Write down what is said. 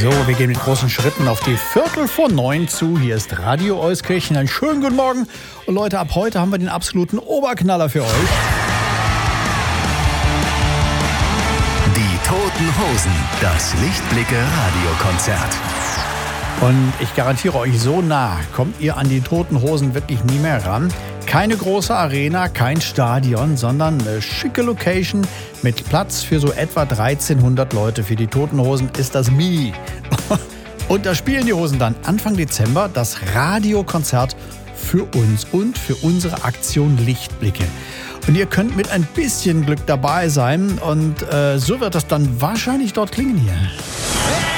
So, wir gehen mit großen Schritten auf die 8:45 zu. Hier ist Radio Euskirchen. Einen schönen guten Morgen. Und Leute, ab heute haben wir den absoluten Oberknaller für euch. Die Toten Hosen, das Lichtblicke-Radiokonzert. Und ich garantiere euch, so nah kommt ihr an die Toten Hosen wirklich nie mehr ran. Keine große Arena, kein Stadion, sondern eine schicke Location mit Platz für so etwa 1300 Leute. Für die Toten Hosen ist das Mini. Und da spielen die Hosen dann Anfang Dezember das Radiokonzert für uns und für unsere Aktion Lichtblicke. Und ihr könnt mit ein bisschen Glück dabei sein und so wird das dann wahrscheinlich dort klingen hier.